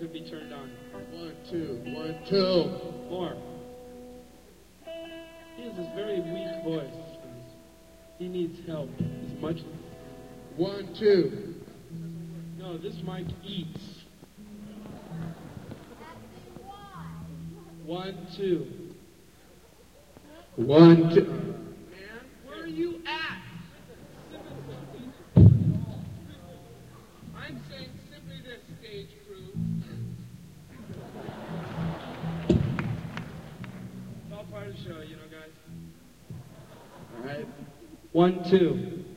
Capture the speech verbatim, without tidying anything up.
could be turned on. One, two, one, two. More. He has this very weak voice. He needs help. As much. One, two. No, this mic eats. One, two. One, two. Man, where are you at? I'm saying simply this, stage crew. It's all part of the show, you know, guys. All right. One, two.